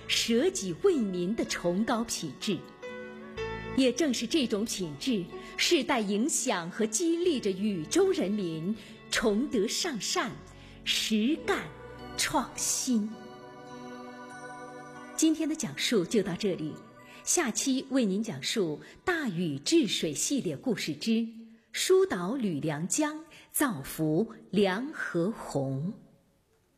舍己为民的崇高品质。也正是这种品质，世代影响和激励着禹州人民崇德尚善，实干创新。今天的讲述就到这里，下期为您讲述大禹治水系列故事之疏导吕梁江，造福梁河洪。